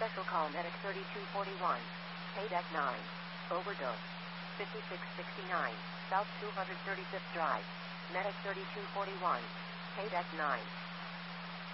Special call Medic 3241. Paydeck 9. Overdose. 5669. South 235th Drive. Medic 3241. Paydeck 9.